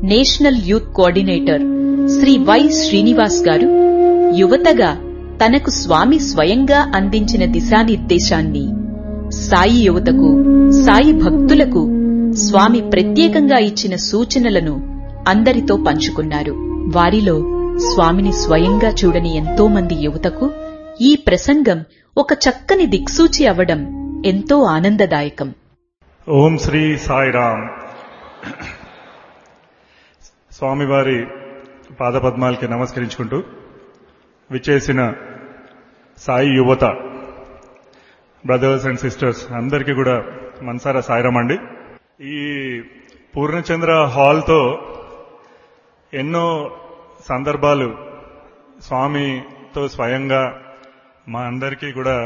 National youth coordinator Shri why Srinivas గారు యువతగా తనకు స్వామి స్వయంగా అందించిన దిశానిర్దేశాన్ని, సాయి యువతకు, సాయి భక్తులకు స్వామి ప్రత్యేకంగా ఇచ్చిన సూచనలను అందరితో పంచుకున్నారు. వారిలో స్వామిని స్వయంగా చూడని ఎంతో మంది యువతకు ఈ ప్రసంగం ఒక చక్కని దిక్సూచి అవ్వడం ఎంతో ఆనందదాయకం. ఓం శ్రీ సాయిరామ్. స్వామివారి పాదపద్మాలకి నమస్కరించుకుంటూ విచ్చేసిన సాయి యువత బ్రదర్స్ అండ్ సిస్టర్స్ అందరికీ కూడా మనసారా సాయిరామ్ అండి. ఈ పూర్ణచంద్ర హాల్తో ఎన్నో సందర్భాలు స్వామితో స్వయంగా మా అందరికీ కూడా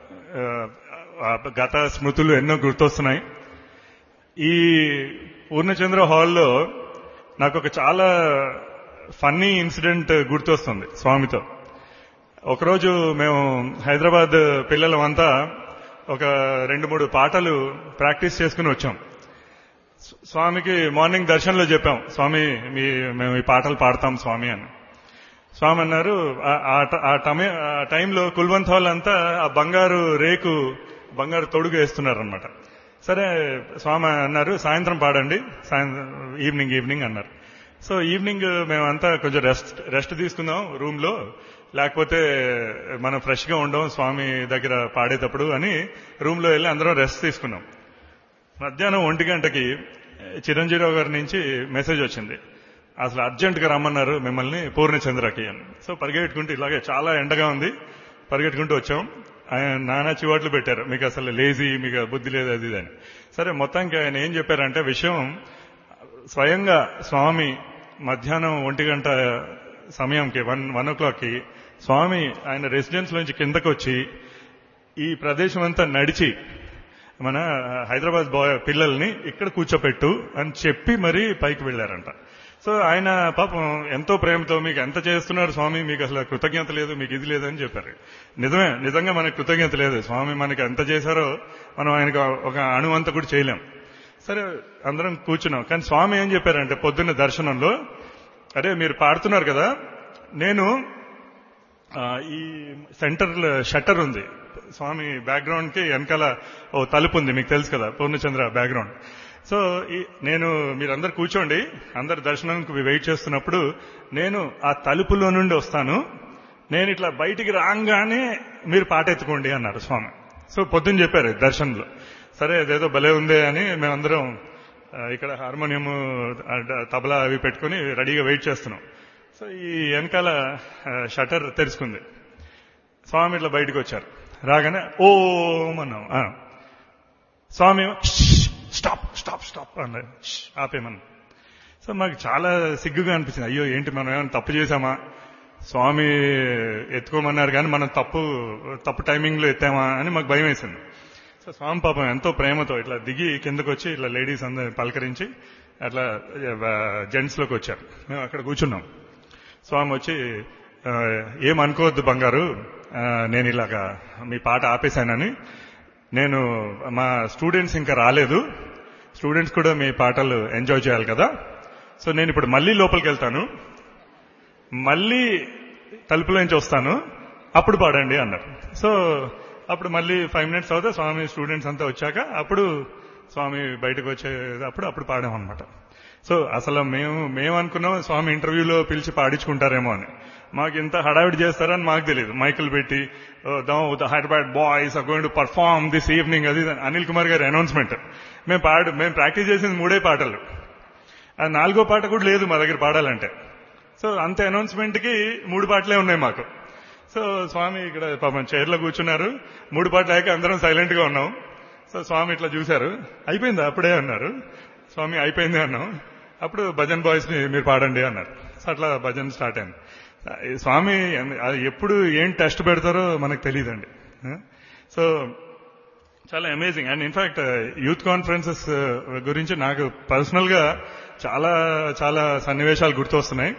గత స్మృతులు ఎన్నో గుర్తొస్తున్నాయి. ఈ పూర్ణచంద్ర హాల్లో నాకు ఒక చాలా ఫన్నీ ఇన్సిడెంట్ గుర్తొస్తుంది స్వామితో. ఒకరోజు మేము హైదరాబాద్ పిల్లలమంతా ఒక 2-3 పాటలు ప్రాక్టీస్ చేసుకుని వచ్చాం. స్వామికి మార్నింగ్ దర్శనంలో చెప్పాం, స్వామి మేము ఈ పాటలు పాడతాం స్వామి అని. స్వామి అన్నారు, ఆ టైంలో కుల్వంత్ హాల్ అంతా ఆ బంగారు బంగారు తొడుగు వేస్తున్నారనమాట. సరే స్వామి అన్నారు, సాయంత్రం పాడండి, ఈవినింగ్ అన్నారు. సో ఈవినింగ్ మేమంతా కొంచెం రెస్ట్ తీసుకుందాం రూమ్ లో, లేకపోతే మనం ఫ్రెష్ గా ఉండం స్వామి దగ్గర పాడేటప్పుడు అని రూమ్ లో వెళ్ళి అందరం రెస్ట్ తీసుకున్నాం. మధ్యాహ్నం 1 గంటకి చిరంజీవి గారి నుంచి మెసేజ్ వచ్చింది, అసలు అర్జెంట్ గా రమ్మన్నారు మిమ్మల్ని పూర్ణచంద్రకి అని. సో పరిగెట్టుకుంటూ, ఇలాగే చాలా ఎండగా ఉంది, పరిగెట్టుకుంటూ వచ్చాం. ఆయన నానా చివాట్లు పెట్టారు, మీకు అసలు లేజీ, మీకు బుద్ధి లేదు అది అని. సరే మొత్తానికి ఆయన ఏం చెప్పారంటే విషయం, స్వయంగా స్వామి మధ్యాహ్నం 1 గంట సమయంకి 1 o'clockకి స్వామి ఆయన రెసిడెన్స్ లోంచి కిందకు వచ్చి ఈ ప్రదేశం అంతా నడిచి మన హైదరాబాద్ పిల్లల్ని ఇక్కడ కూర్చోపెట్టు అని చెప్పి మరీ పైకి వెళ్లారంట. సో ఆయన పాపం ఎంతో ప్రేమతో, మీకు ఎంత చేస్తున్నారు స్వామి, మీకు అసలు కృతజ్ఞత లేదు, మీకు ఇది లేదని చెప్పారు. నిజంగా మనకు కృతజ్ఞత లేదు. స్వామి మనకి ఎంత చేశారో మనం ఆయనకు ఒక అణువంత కూడా చేయలేం. సరే అందరం కూర్చున్నాం. కానీ స్వామి ఏం చెప్పారంటే పొద్దున్న దర్శనంలో, అరే మీరు పాడుతున్నారు కదా, నేను ఈ సెంటర్ షట్టర్ ఉంది స్వామి బ్యాక్గ్రౌండ్ కి వెనకాల ఓ తలుపు ఉంది, మీకు తెలుసు కదా పూర్ణచంద్ర బ్యాక్గ్రౌండ్. సో నేను మీరందరు కూర్చోండి, అందరు దర్శనానికి వెయిట్ చేస్తున్నప్పుడు నేను ఆ తలుపులో నుండి వస్తాను, నేను ఇట్లా బయటికి రాగానే మీరు పాట ఎత్తుకోండి అన్నారు స్వామి. సో పొద్దున్న చెప్పారు దర్శనంలో. సరే అదేదో భలే ఉందే అని మేమందరం ఇక్కడ హార్మోనియం తబలా అవి పెట్టుకుని రెడీగా వెయిట్ చేస్తున్నాం. సో ఈ వెనకాల షటర్ తెరుచుకుంది. స్వామి ఇట్లా బయటకు వచ్చారు. రాగానే ఓం అన్నాం. స్వామి స్టాప్ స్టాప్ స్టాప్ అన్నారు, ఆపేమన్నా. సో మాకు చాలా సిగ్గుగా అనిపించింది, అయ్యో ఏంటి మనం ఏమైనా తప్పు చేశామా, స్వామి ఎత్తుకోమన్నారు కానీ మనం తప్పు టైమింగ్ లో ఎత్తామా అని మాకు భయం వేసింది. సో స్వామి పాపం ఎంతో ప్రేమతో ఇట్లా దిగి కిందకు వచ్చి ఇట్లా లేడీస్ అందరూ పలకరించి అట్లా జెంట్స్ లోకి వచ్చారు. మేము అక్కడ కూర్చున్నాం. స్వామి వచ్చి, ఏమనుకోవద్దు బంగారు, నేను ఇలాగా మీ పాట ఆపేశానని, నేను మా స్టూడెంట్స్ ఇంకా రాలేదు, స్టూడెంట్స్ కూడా మీ పాటలు ఎంజాయ్ చేయాలి కదా, సో నేను ఇప్పుడు మళ్ళీ లోపలికి వెళ్తాను, మళ్ళీ తలుపులోంచి వస్తాను, అప్పుడు పాడండి అన్నారు. సో అప్పుడు మళ్ళీ 5 minutes అవుతా స్వామి స్టూడెంట్స్ అంతా వచ్చాక అప్పుడు స్వామి బయటకు అప్పుడు పాడామన్నమాట. సో అసలు మేము అనుకున్నాం స్వామి ఇంటర్వ్యూలో పిలిచి పాడించుకుంటారేమో అని. మాకు ఇంత హడావిడి చేస్తారని మాకు తెలియదు. మైకులు పెట్టి the Hyderabad boys are going to perform this evening, అది అనిల్ కుమార్ గారి అనౌన్స్మెంట్. మేము ప్రాక్టీస్ చేసింది 3 పాటలు, ఆ 4వ పాట కూడా లేదు మా దగ్గర పాడాలంటే. సో అంత అనౌన్స్మెంట్ కి 3 పాటలే ఉన్నాయి మాకు. సో స్వామి ఇక్కడ పాపం చైర్లో కూర్చున్నారు. 3 పాటలు అయ్యాక అందరం సైలెంట్ గా ఉన్నాం. సో స్వామి ఇట్లా చూశారు, అయిపోయిందా అప్పుడే అన్నారు. స్వామి అయిపోయింది అన్నాం. అప్పుడు భజన్ బాయ్స్ ని మీరు పాడండి అన్నారు. సో అట్లా భజన్ స్టార్ట్ అయింది. స్వామి ఎప్పుడు ఏం టెస్ట్ పెడతారో మనకు తెలియదండి. సో చాలా amazing. And in fact youth conferences గురించి నాకు పర్సనల్ గా చాలా చాలా సన్నివేశాలు గుర్తొస్తున్నాయి.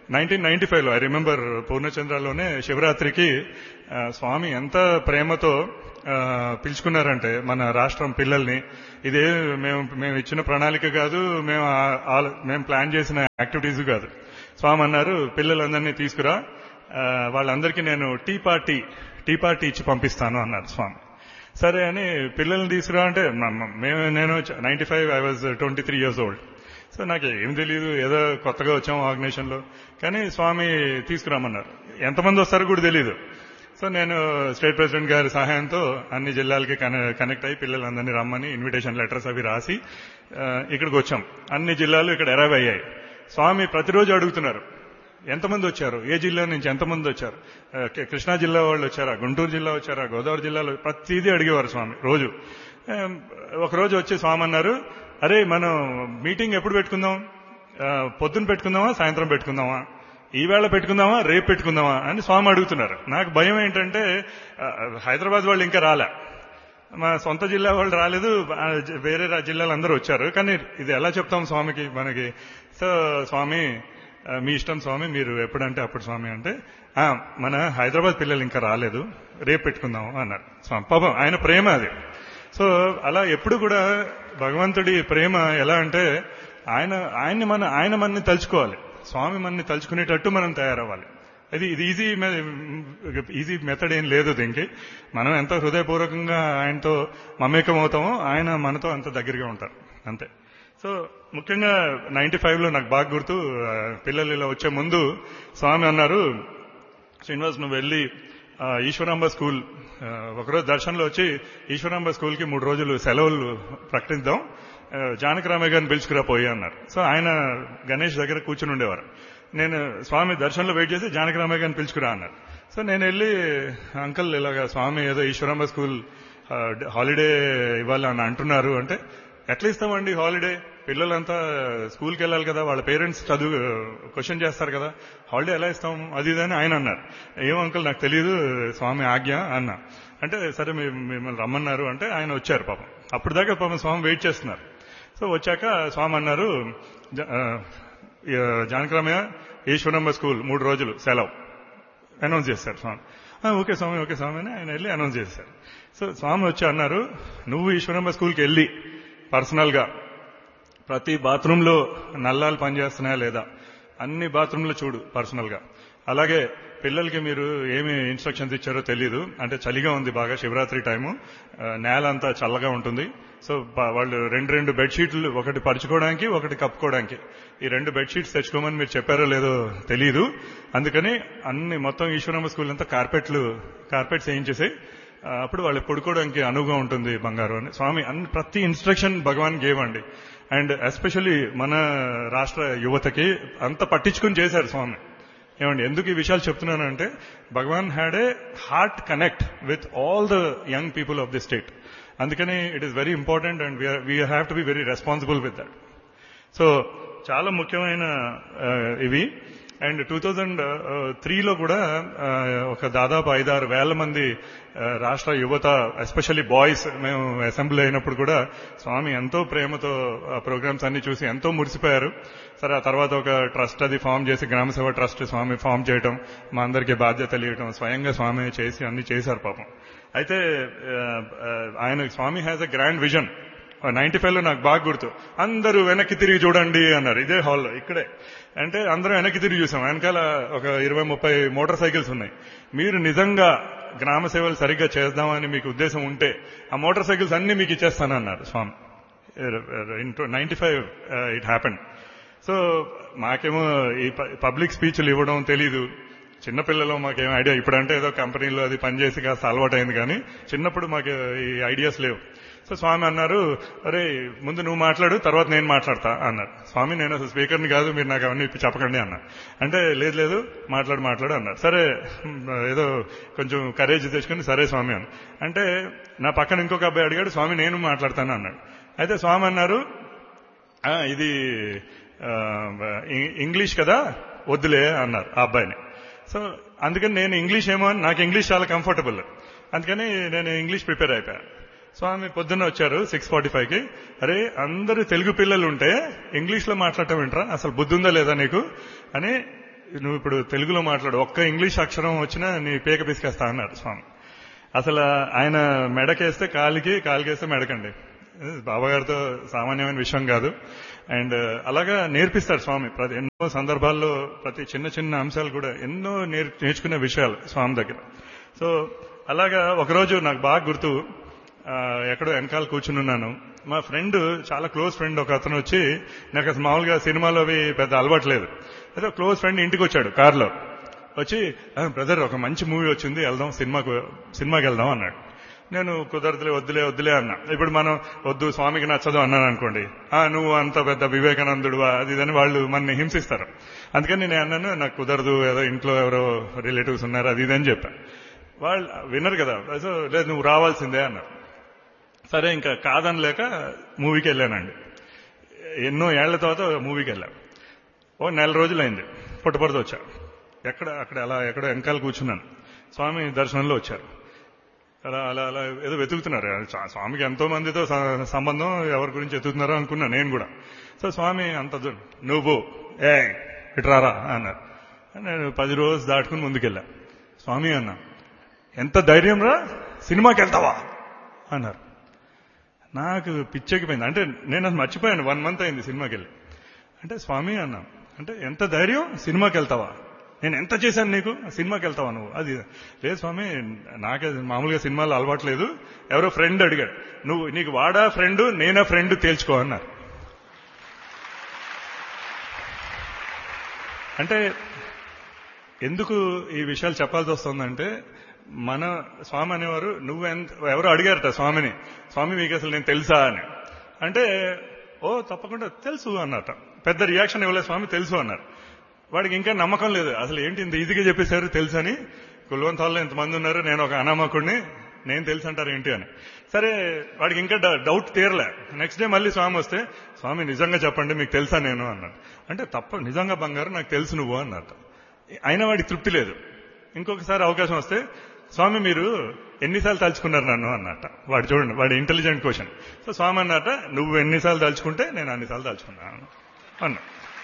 1995లో ఐ రిమెంబర్ పూర్ణచంద్రలోనే శివరాత్రికి స్వామి ఎంత ప్రేమతో పిలుచుకున్నారంటే మన రాష్ట్రం పిల్లల్ని. ఇదే మేము ఇచ్చిన ప్రణాళిక కాదు, మేము ప్లాన్ చేసిన యాక్టివిటీస్ కాదు. స్వామి అన్నారు పిల్లలందరినీ తీసుకురా, వాళ్ళందరికీ నేను టీ పార్టీ ఇచ్చి పంపిస్తాను అన్నారు స్వామి. సరే అని పిల్లల్ని తీసుకురా అంటే నేను 95 I was 23 years old. So నాకు ఏం తెలియదు, ఏదో కొత్తగా వచ్చాము ఆర్గనైజేషన్లో. కానీ స్వామి తీసుకురామన్నారు. ఎంతమంది వస్తారో కూడా తెలియదు. సో నేను స్టేట్ ప్రెసిడెంట్ గారి సహాయంతో అన్ని జిల్లాలకి కనెక్ట్ అయ్యి పిల్లలందరినీ రమ్మని ఇన్విటేషన్ లెటర్స్ అవి రాసి ఇక్కడికి వచ్చాం. అన్ని జిల్లాలు ఇక్కడ అరైవ్ అయ్యాయి. స్వామి ప్రతిరోజు అడుగుతున్నారు ఎంతమంది వచ్చారు, ఏ జిల్లా నుంచి ఎంతమంది వచ్చారు, కృష్ణా జిల్లా వాళ్ళు వచ్చారా, గుంటూరు జిల్లా వచ్చారా, గోదావరి జిల్లాలో ప్రతిదీ అడిగేవారు స్వామి రోజు. ఒకరోజు వచ్చి స్వామి అన్నారు, అరే మనం మీటింగ్ ఎప్పుడు పెట్టుకుందాం, పొద్దున పెట్టుకుందామా సాయంత్రం పెట్టుకుందామా, ఈవేళ పెట్టుకుందామా రేపు పెట్టుకుందామా అని స్వామి అడుగుతున్నారు. నాకు భయం ఏంటంటే హైదరాబాద్ వాళ్ళు ఇంకా రాలే, మా సొంత జిల్లా వాళ్ళు రాలేదు, వేరే జిల్లాలు అందరూ వచ్చారు. కానీ ఇది ఎలా చెప్తాం స్వామికి మనకి. సో స్వామి మీ ఇష్టం స్వామి, మీరు ఎప్పుడంటే అప్పుడు స్వామి అంటే మన హైదరాబాద్ పిల్లలు ఇంకా రాలేదు, రేపు పెట్టుకుందాము అన్నారు స్వామి. పాపం ఆయన ప్రేమ అది. సో అలా ఎప్పుడు కూడా భగవంతుడి ప్రేమ ఎలా అంటే ఆయన మనని తలుచుకోవాలి, స్వామి మనని తలుచుకునేటట్టు మనం తయారవ్వాలి. ఇది ఈజీ మెథడ్ ఏం లేదు దీనికి. మనం ఎంత హృదయపూర్వకంగా ఆయనతో మమేకం అవుతామో ఆయన మనతో అంత దగ్గరగా ఉంటారు అంతే. సో ముఖ్యంగా 95లో నాకు బాగా గుర్తు, పిల్లలు ఇలా వచ్చే ముందు స్వామి అన్నారు, శ్రీనివాస్ నువ్వు వెళ్ళి ఈశ్వరాంబ స్కూల్ ఒకరోజు దర్శనంలో వచ్చి ఈశ్వరాంబ స్కూల్కి 3 రోజులు సెలవులు ప్రకటిద్దాం, జానకరామయ్య గారిని పిలుచుకురా పోయి అన్నారు. సో ఆయన గణేష్ దగ్గర కూర్చుని ఉండేవారు. నేను స్వామి దర్శనంలో వెయిట్ చేసి జానకరామయ్య గారిని పిలుచుకురా అన్నారు. సో నేను వెళ్ళి అంకుల్ ఇలాగా స్వామి ఏదో ఈశ్వరాంబ స్కూల్ హాలిడే ఇవ్వాలి అని అంటున్నారు అంటే, ఎట్లా ఇస్తామండి హాలిడే, పిల్లలంతా స్కూల్కి వెళ్ళాలి కదా, వాళ్ళ పేరెంట్స్ క్వశ్చన్ చేస్తారు కదా, హాలిడే ఎలా ఇస్తాం అది ఇదని ఆయన అన్నారు. ఏం అంకుల్ నాకు తెలియదు, స్వామి ఆజ్ఞ అన్నా. అంటే సరే మిమ్మల్ని రమ్మన్నారు అంటే ఆయన వచ్చారు. పాపం అప్పుడు దాకా పాపం స్వామి వెయిట్ చేస్తున్నారు. సో వచ్చాక స్వామి అన్నారు, జానకరామయ్య ఈశ్వరమ్మ స్కూల్ 3 రోజులు సెలవు అనౌన్స్ చేశారు స్వామి. ఓకే స్వామి అని ఆయన వెళ్ళి అనౌన్స్ చేశారు. సో స్వామి వచ్చి అన్నారు, నువ్వు ఈశ్వరమ్మ స్కూల్కి వెళ్ళి పర్సనల్ గా ప్రతి బాత్రూంలో నల్లాలు పనిచేస్తున్నాయా లేదా అన్ని బాత్రూంలో చూడు పర్సనల్ గా. అలాగే పిల్లలకి మీరు ఏమి ఇన్స్ట్రక్షన్స్ ఇచ్చారో తెలీదు, అంటే చలిగా ఉంది బాగా, శివరాత్రి టైము, నేల అంతా చల్లగా ఉంటుంది. సో వాళ్ళు 2 బెడ్షీట్లు, ఒకటి పరుచుకోవడానికి ఒకటి కప్పుకోవడానికి, ఈ 2 బెడ్షీట్స్ తెచ్చుకోమని మీరు చెప్పారో లేదో తెలీదు. అందుకని అన్ని మొత్తం ఈశ్వరమ్మ స్కూల్ అంతా కార్పెట్స్ వేయించేసి అప్పుడు వాళ్ళు పడుకోవడానికి అనువుగా ఉంటుంది బంగారు అని స్వామి ప్రతి ఇన్స్ట్రక్షన్ భగవాన్ గేవ్ అండి. అండ్ ఎస్పెషల్లీ మన రాష్ట్ర యువతకి అంత పట్టించుకుని చేశారు స్వామి. ఏమండి ఎందుకు ఈ విషయాలు చెప్తున్నానంటే, భగవాన్ had a heart connect with all the young people of the state. అందుకని it is very important and we have to be very responsible with that. So చాలా ముఖ్యమైన ఇవి. అండ్ 2003లో కూడా ఒక దాదాపు 5-6 వేల మంది రాష్ట్ర యువత, ఎస్పెషల్లీ బాయ్స్, మేము అసెంబ్లీ అయినప్పుడు కూడా స్వామి ఎంతో ప్రేమతో ప్రోగ్రామ్స్ అన్ని చూసి ఎంతో మురిసిపోయారు. సరే ఆ తర్వాత ఒక ట్రస్ట్ అది ఫామ్ చేసి, గ్రామసభ ట్రస్ట్ స్వామి ఫామ్ చేయటం, మా అందరికీ బాధ్యత తెలియటం, స్వయంగా స్వామి చేసి అన్ని చేశారు పాపం. అయితే ఆయన స్వామి హ్యాజ్ ఎ గ్రాండ్ విజన్. 95లో నాకు బాగా గుర్తు, అందరూ వెనక్కి తిరిగి చూడండి అన్నారు ఇదే హాల్లో ఇక్కడే. అంటే అందరం వెనక్కి తిరిగి చూసాం. వెనకాల ఒక 20-30 మోటార్ సైకిల్స్ ఉన్నాయి. మీరు నిజంగా గ్రామ సేవలు సరిగ్గా చేద్దామని మీకు ఉద్దేశం ఉంటే ఆ మోటార్ సైకిల్స్ అన్ని మీకు ఇచ్చేస్తానన్నారు స్వామి. 95 ఇట్ హ్యాపెండ్. సో మాకేమో ఈ పబ్లిక్ స్పీచ్లు ఇవ్వడం తెలీదు, చిన్నపిల్లలు మాకేం ఐడియా. ఇప్పుడంటే ఏదో కంపెనీలో అది పనిచేసి కాస్త అలవాటైంది, కానీ చిన్నప్పుడు మాకు ఈ ఐడియాస్ లేవు. సో స్వామి అన్నారు, అరే ముందు నువ్వు మాట్లాడు, తర్వాత నేను మాట్లాడతా అన్నారు. స్వామి నేను అసలు స్పీకర్ని కాదు, మీరు నాకు అవన్నీ చెప్పకండి అన్నారు. అంటే లేదు మాట్లాడు అన్నారు. సరే ఏదో కొంచెం కరేజ్ తెచ్చుకుని సరే స్వామి అన్న. అంటే నా పక్కన ఇంకొక అబ్బాయి అడిగాడు, స్వామి నేను మాట్లాడతాను అన్నాడు. అయితే స్వామి అన్నారు, ఇది ఇంగ్లీష్ కదా వద్దులే అన్నారు ఆ అబ్బాయిని. సో అందుకని నేను ఇంగ్లీష్ ఏమో అని, నాకు ఇంగ్లీష్ చాలా కంఫర్టబుల్, అందుకని నేను ఇంగ్లీష్ ప్రిపేర్ అయిపోయాను. స్వామి పొద్దున్న వచ్చారు 6:45కి. అరే అందరూ తెలుగు పిల్లలు ఉంటే ఇంగ్లీష్లో మాట్లాడటం వింటరా, అసలు బుద్ధి ఉందా లేదా నీకు అని నువ్వు ఇప్పుడు తెలుగులో మాట్లాడు, ఒక్క ఇంగ్లీష్ అక్షరం వచ్చినా నీ పేక పిసికేస్తా అన్నారు స్వామి. అసలు ఆయన మెడకేస్తే కాలికేస్తే మెడకండి. బాబాగారితో సామాన్యమైన విషయం కాదు. అండ్ అలాగా నేర్పిస్తారు స్వామి. ఎన్నో సందర్భాల్లో ప్రతి చిన్న చిన్న అంశాలు కూడా ఎన్నో నేర్చుకునే విషయాలు స్వామి దగ్గర. సో అలాగా ఒకరోజు నాకు బాగా గుర్తు, ఎక్కడో వెనకాల కూర్చున్నాను. మా ఫ్రెండ్, చాలా క్లోజ్ ఫ్రెండ్ ఒక అతను వచ్చి, నాకు అసలు మామూలుగా సినిమాలో అవి పెద్ద అలవాట్లేదు, అయితే క్లోజ్ ఫ్రెండ్ ఇంటికి వచ్చాడు కారులో వచ్చి, బ్రదర్ ఒక మంచి మూవీ వచ్చింది, వెళ్దాం సినిమాకి వెళ్దాం అన్నాడు. నేను వద్దులే అన్నా. ఇప్పుడు మనం వద్దు స్వామికి నచ్చదు అన్నాను అనుకోండి, నువ్వు అంత పెద్ద వివేకానందుడు అది ఇదని వాళ్ళు మనని హింసిస్తారు. అందుకని నేను అన్నాను, నాకు కుదరదు, ఏదో ఇంట్లో ఎవరో రిలేటివ్స్ ఉన్నారు అది ఇదని చెప్పా. వాళ్ళు వినరు కదా, సో లేదు నువ్వు రావాల్సిందే అన్నారు. సరే ఇంకా కాదనలేక మూవీకి వెళ్ళానండి. ఎన్నో ఏళ్ల తర్వాత మూవీకి వెళ్ళా. నెల రోజులైంది. పుట్టపర్తి వచ్చా. ఎక్కడో వెనకాల కూర్చున్నాను. స్వామి దర్శనంలో వచ్చారు. అలా అలా అలా ఏదో వెతుకుతున్నారు. స్వామికి ఎంతో మందితో సంబంధం, ఎవరి గురించి వెతుకుతున్నారో అనుకున్నా నేను కూడా. సో స్వామి అంత నువ్వు ఇట్రారా అన్నారు. నేను 10 రోజు దాటుకుని ముందుకెళ్ళా. స్వామి అన్నా, ఎంత ధైర్యం రా, సినిమాకి వెళ్తావా అన్నారు. నాకు పిచ్చెక్కిపోయింది. అంటే నేను అది మర్చిపోయాను, 1 month అయింది సినిమాకి వెళ్ళి. అంటే స్వామి అన్నా, అంటే ఎంత ధైర్యం, సినిమాకి వెళ్తావా, నేను ఎంత చేశాను నీకు, సినిమాకి వెళ్తావా నువ్వు, అది లేదు స్వామి నాకే మామూలుగా సినిమాలు అలవాట్లేదు, ఎవరో ఫ్రెండ్ అడిగాడు, నీకు వాడా ఫ్రెండ్ నేనా ఫ్రెండ్ తేల్చుకో అన్నారు. అంటే ఎందుకు ఈ విషయాలు చెప్పాల్సి వస్తుందంటే, మన స్వామి అనేవారు, ఎవరో అడిగారట స్వామిని, స్వామి మీకు అసలు నేను తెలుసా అని. అంటే తప్పకుండా తెలుసు అన్నట. పెద్ద రియాక్షన్ ఇవ్వలేదు స్వామి, తెలుసు అన్నారు. వాడికి ఇంకా నమ్మకం లేదు, అసలు ఏంటి ఇంత ఈజీగా చెప్పేశారు తెలుసు అని. కుల్వంతాల్లో ఎంతమంది ఉన్నారు, నేను ఒక అనామకుడిని, నేను తెలుసు అంటారు ఏంటి అని. సరే వాడికి ఇంకా డౌట్ తీరలే. నెక్స్ట్ డే మళ్ళీ స్వామి వస్తే, స్వామి నిజంగా చెప్పండి మీకు తెలుసా నేను అన్నాడు. అంటే నిజంగా బంగారు నాకు తెలుసు నువ్వు అన్నట్టు. అయినా వాడికి తృప్తి లేదు. ఇంకొకసారి అవకాశం వస్తే, స్వామి మీరు ఎన్నిసార్లు తలుచుకున్నారు నన్ను అన్నట్ట. వాడు చూడండి, వాడి ఇంటెలిజెంట్ క్వశ్చన్. సో స్వామి అన్నట్ట, నువ్వు ఎన్నిసార్లు తలుచుకుంటే నేను అన్నిసార్లు తలుచుకున్నాను అన్నా.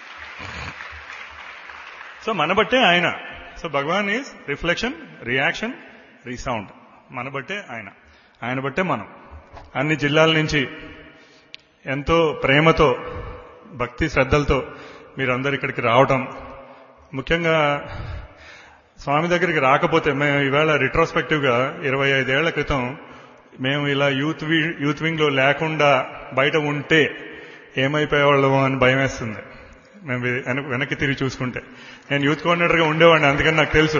సో మన బట్టే ఆయన. So Bhagavan is reflection, reaction, resound. మన బట్టే ఆయన బట్టే మనం. అన్ని జిల్లాల నుంచి ఎంతో ప్రేమతో, భక్తి శ్రద్ధలతో మీరందరూ ఇక్కడికి రావటం, ముఖ్యంగా స్వామి దగ్గరికి రాకపోతే, మేము ఈవేళ రిట్రోస్పెక్టివ్ గా 25 ఏళ్ల క్రితం మేము ఇలా యూత్ వింగ్ లో లేకుండా బయట ఉంటే ఏమైపోయేవాళ్ళమో అని భయం వేస్తుంది. మేము వెనక్కి తిరిగి చూసుకుంటే. నేను యూత్ కోఆర్డినేటర్ గా ఉండేవాడిని, అందుకని నాకు తెలుసు.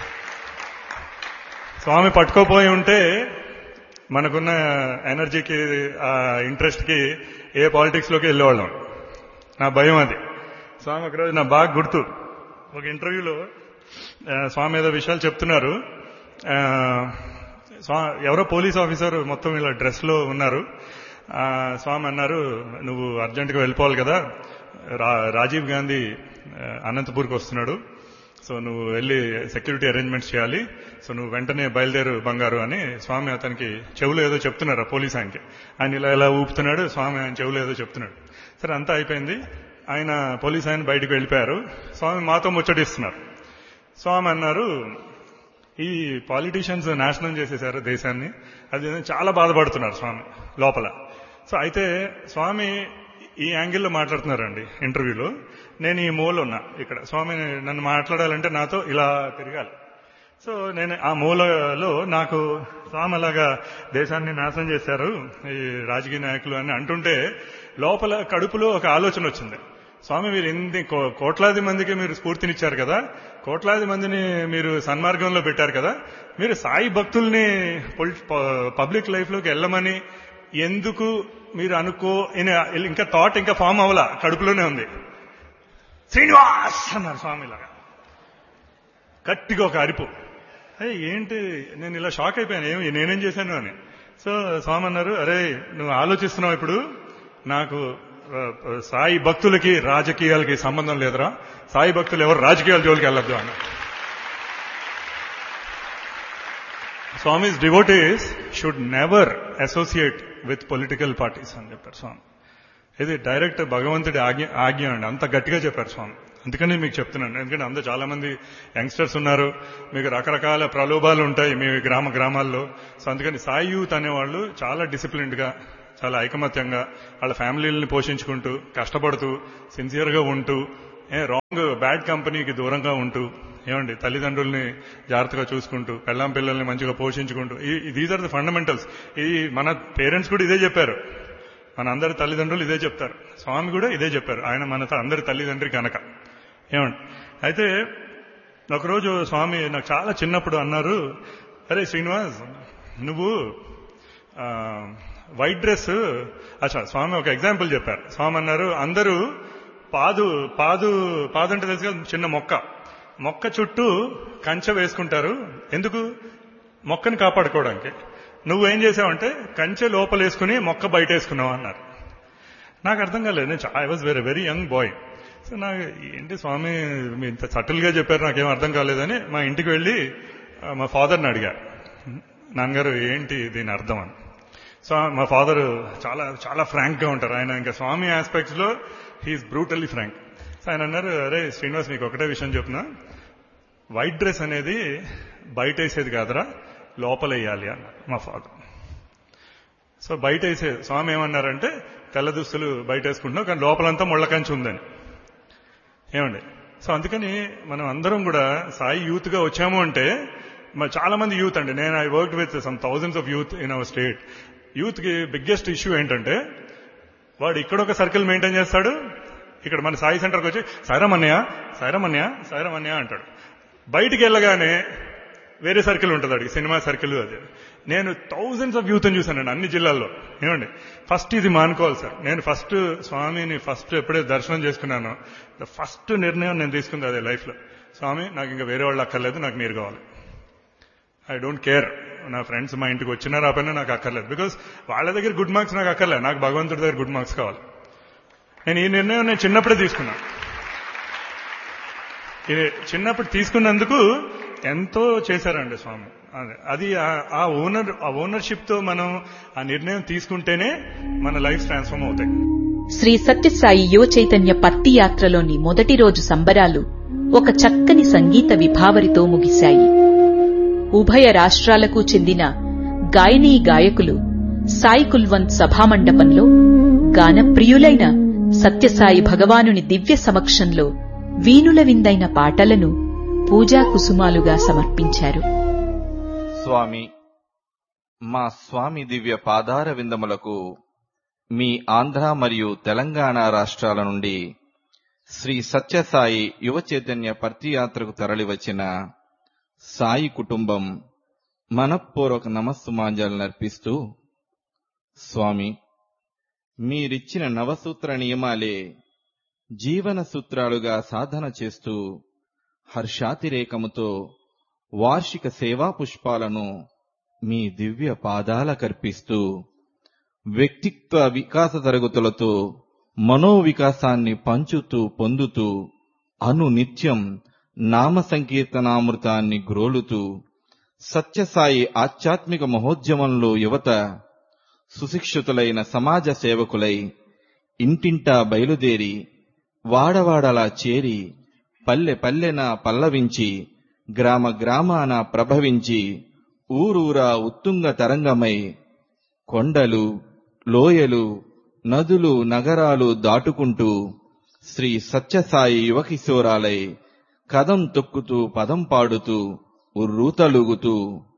స్వామి పట్టుకోపోయి ఉంటే మనకున్న ఎనర్జీకి, ఆ ఇంట్రెస్ట్ కి ఏ పాలిటిక్స్ లోకి వెళ్ళేవాళ్ళం. నా భయం అది. స్వామి ఒకరోజు నా బాగా గుర్తు, ఒక ఇంటర్వ్యూలో స్వామి ఏదో విషయాలు చెప్తున్నారు. ఎవరో పోలీస్ ఆఫీసర్ మొత్తం ఇలా డ్రెస్ లో ఉన్నారు. స్వామి అన్నారు, నువ్వు అర్జెంటుగా వెళ్ళిపోవాలి కదా, రాజీవ్ గాంధీ అనంతపూర్కి వస్తున్నాడు, సో నువ్వు వెళ్ళి సెక్యూరిటీ అరేంజ్మెంట్స్ చేయాలి, సో నువ్వు వెంటనే బయలుదేరు బంగారు అని స్వామి అతనికి చెవులో ఏదో చెప్తున్నారు. పోలీస్ ఆయనకి, ఆయన ఇలా ఊపుతున్నాడు, స్వామి ఆయన చెవులో ఏదో చెప్తున్నాడు. సరే అంతా అయిపోయింది. ఆయన పోలీస్ ఆయన బయటకు వెళ్ళిపోయారు. స్వామి మాతో ముచ్చటిస్తున్నారు. స్వామి అన్నారు, ఈ పాలిటీషియన్స్ నాశనం చేసేశారు దేశాన్ని, అది చాలా బాధపడుతున్నారు స్వామి లోపల. సో అయితే స్వామి ఈ యాంగిల్లో మాట్లాడుతున్నారండి ఇంటర్వ్యూలో. నేను ఈ మూల ఉన్నా ఇక్కడ. స్వామి నన్ను మాట్లాడాలంటే నాతో ఇలా తిరగాలి. సో నేను ఆ మూలలో నాకు స్వామి అలాగా దేశాన్ని నాశనం చేశారు ఈ రాజకీయ నాయకులు అని అంటుంటే లోపల కడుపులో ఒక ఆలోచన వచ్చింది. స్వామి మీరు ఇన్ని కోట్లాది మందికి మీరు స్ఫూర్తినిచ్చారు కదా, కోట్లాది మందిని మీరు సన్మార్గంలో పెట్టారు కదా, మీరు సాయి భక్తుల్ని పబ్లిక్ లైఫ్ లోకి వెళ్ళమని ఎందుకు మీరు ఇంకా థాట్ ఇంకా ఫామ్ అవ్వలా, కడుపులోనే ఉంది. శ్రీనివాస్ అన్నారు స్వామి ఇలాగా గట్టిగా ఒక అరుపు. ఏంటి, నేను ఇలా షాక్ అయిపోయాను, నేనేం చేశాను అని. సో స్వామి అన్నారు, అరే నువ్వు ఆలోచిస్తున్నావు ఇప్పుడు, నాకు సాయి భక్తులకి రాజకీయాలకి సంబంధం లేదురా, సాయి భక్తులు ఎవరు రాజకీయాల జోలికి వెళ్ళొద్దు అని. Swami's devotees should never associate with political parties అని చెప్పారు స్వామి. ఇది డైరెక్ట్ భగవంతుడి ఆజ్ఞ అండి. అంత గట్టిగా చెప్పారు స్వామి. అందుకని మీకు చెప్తున్నాను. ఎందుకంటే అందరూ చాలా మంది యంగ్స్టర్స్ ఉన్నారు, మీకు రకరకాల ప్రలోభాలు ఉంటాయి మీ గ్రామాల్లో. సో అందుకని సాయి యూత్ అనేవాళ్ళు చాలా డిసిప్లిన్డ్ గా, చాలా ఐకమత్యంగా వాళ్ళ ఫ్యామిలీలని పోషించుకుంటూ, కష్టపడుతూ, సిన్సియర్గా ఉంటూ, బ్యాడ్ కంపెనీకి దూరంగా ఉంటూ, ఏమండి తల్లిదండ్రుల్ని జాగ్రత్తగా చూసుకుంటూ, పెళ్ళాం పిల్లల్ని మంచిగా పోషించుకుంటూ, దీస్ ఆర్ ద ఫండమెంటల్స్. ఈ మన పేరెంట్స్ కూడా ఇదే చెప్పారు, మన అందరి తల్లిదండ్రులు ఇదే చెప్తారు, స్వామి కూడా ఇదే చెప్పారు. ఆయన మన అందరి తల్లిదండ్రి కనుక. ఏమండి అయితే ఒకరోజు స్వామి నాకు చాలా చిన్నప్పుడు అన్నారు, అరే శ్రీనివాస్, నువ్వు వైట్ డ్రెస్, స్వామి ఒక ఎగ్జాంపుల్ చెప్పారు. స్వామి అన్నారు, అందరూ పాదు అంటే తెలుసు కదా, చిన్న మొక్క చుట్టూ కంచె వేసుకుంటారు. ఎందుకు? మొక్కని కాపాడుకోవడానికి. నువ్వేం చేసావంటే కంచె లోపలేసుకుని మొక్క బయట వేసుకున్నావు అన్నారు. నాకు అర్థం కాలేదు. I was very young boy. So నాకు ఏంటి స్వామి మీ ఇంత సటిల్ గా చెప్పారు, నాకేం అర్థం కాలేదని మా ఇంటికి వెళ్ళి మా ఫాదర్ని అడిగా, నాన్నగారు ఏంటి దీని అర్థం అని. సో మా ఫాదర్ చాలా చాలా ఫ్రాంక్ గా ఉంటారు ఆయన. ఇంకా స్వామి ఆస్పెక్ట్స్ లో హీఈస్ బ్రూటల్లీ ఫ్రాంక్. సో ఆయన అన్నారు, అరే శ్రీనివాస్, నీకు ఒకటే విషయం చెప్తున్నా, వైట్ డ్రెస్ అనేది బయట వేసేది కాదురా, లోపల వేయాలి అన్నారు మా ఫాదర్. సో బయట వేసేది, స్వామి ఏమన్నారంటే తెల్ల దుస్తులు బయట వేసుకుంటున్నావు కానీ లోపలంతా ముళ్ళకంచి ఉందని. ఏమండి? సో అందుకని మనం అందరం కూడా సాయి యూత్ గా వచ్చాము అంటే, చాలా మంది యూత్ అండి, నేను I worked with some thousands of youth in our state. Youth కి బిగ్గెస్ట్ ఇష్యూ ఏంటంటే, వాడు ఇక్కడ ఒక సర్కిల్ మెయింటైన్ చేస్తాడు, ఇక్కడ మన సాయి సెంటర్కి వచ్చి సాయిరామన్య అంటాడు. బయటికి వెళ్ళగానే వేరే సర్కిల్ ఉంటుంది, అడిగి సినిమా సర్కిల్. అది నేను థౌజండ్స్ ఆఫ్ యూత్ చూశానండి అన్ని జిల్లాల్లో. ఏమండి? ఫస్ట్ ఇది మానుకోవాలి సార్. నేను ఫస్ట్ స్వామిని ఎప్పుడైతే దర్శనం చేసుకున్నానో, ఫస్ట్ నిర్ణయం నేను తీసుకుంది అదే లైఫ్ లో. స్వామి, నాకు ఇంకా వేరే వాళ్ళు అక్కర్లేదు, నాకు మీరు కావాలి. ఐ డోంట్ కేర్ నా ఫ్రెండ్స్ మా ఇంటికి వచ్చినా రాపోయినా నాకు అక్కర్లేదు. బికాస్ వాళ్ళ దగ్గర గుడ్ మార్క్స్ నాకు అక్కర్లేదు, నాకు భగవంతుడి దగ్గర గుడ్ మార్క్స్ కావాలి. నేను ఈ నిర్ణయం చిన్నప్పుడే తీసుకున్నాను. చిన్నప్పుడు తీసుకున్నందుకు ఎంతో చేశారండి స్వామి. అది ఆ ఓనర్షిప్ తో మనం ఆ నిర్ణయం తీసుకుంటేనే మన లైఫ్ ట్రాన్స్ఫార్మ్ అవుతాయి. శ్రీ సత్యసాయి యువ చైతన్య పత్తి యాత్రలోని మొదటి రోజు సంబరాలు ఒక చక్కని సంగీత విభావరితో ముగిశాయి. ఉభయ రాష్ట్రాలకు చెందిన గాయనీ గాయకులు సాయి కుల్వంత్ సభామండపంలో గానప్రియులైన సత్యసాయి భగవానుని దివ్య సమక్షంలో వీణుల విందైన పాటలను పూజా కుసుమాలుగా సమర్పించారు. స్వామి, మా స్వామి దివ్య పాదార విందములకు మీ ఆంధ్ర మరియు తెలంగాణ రాష్ట్రాల నుండి శ్రీ సత్యసాయి యువ చైతన్య పత్తియాత్రకు తరలివచ్చిన సాయి కుటుంబం మనఃపూర్వక నమస్సుమాంజలునర్పిస్తూ, స్వామి, మీరిచ్చిన నవసూత్ర నియమాలే జీవన సూత్రాలుగా సాధన చేస్తూ హర్షాతిరేకముతో వార్షిక సేవా పుష్పాలను మీ దివ్య పాదాలకర్పిస్తూ వ్యక్తిత్వ వికాస తరగతులతో మనోవికాసాన్ని పంచుతూ పొందుతూ అనునిత్యం నామ సంకీర్తనామృతాన్ని గ్రోలుతూ సత్యసాయి ఆధ్యాత్మిక మహోద్యమంలో యువత సుశిక్షితులైన సమాజ సేవకులై ఇంటింటా బయలుదేరి వాడవాడలా చేరి పల్లె పల్లెన పల్లవించి గ్రామ గ్రామాన ప్రభవించి ఊరూరా ఉత్తుంగ తరంగమై కొండలు లోయలు నదులు నగరాలు దాటుకుంటూ శ్రీ సత్యసాయి యువకిశోరాలై కదం తొక్కుతూ పదం పాడుతూ ఉర్రూతలుగుతూ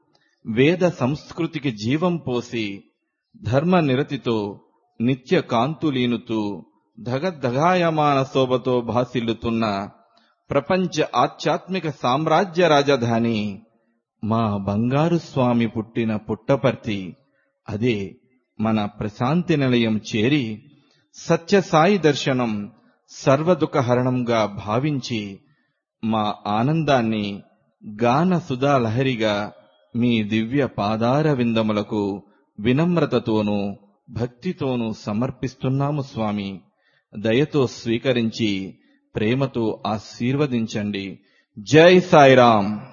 వేద సంస్కృతికి జీవం పోసి ధర్మ నిరతితో నిత్య కాంతులీనుతూ ధగద్ధగాయమాన శోభతో భాసిల్లుతున్న ప్రపంచ ఆధ్యాత్మిక సామ్రాజ్య రాజధాని మా బంగారు స్వామి పుట్టిన పుట్టపర్తి, అదే మన ప్రశాంతి నిలయం చేరి సత్యసాయి దర్శనం సర్వదుఃఖహరణంగా భావించి మా ఆనందాన్ని గాన సుధాలహరిగా మీ దివ్య పాదార విందములకు వినమ్రతతోనూ భక్తితోనూ సమర్పిస్తున్నాము స్వామి. దయతో స్వీకరించి ప్రేమతో ఆశీర్వదించండి. జై సాయిరాం.